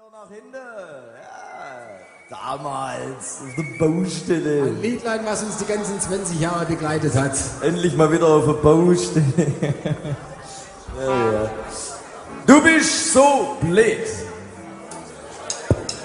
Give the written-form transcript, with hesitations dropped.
Nach hinten. Ja. Damals auf der Baustelle. Ein Liedlein, was uns die ganzen 20 Jahre begleitet hat. Endlich mal wieder auf der Baustelle. Ja. Du bist so blöd.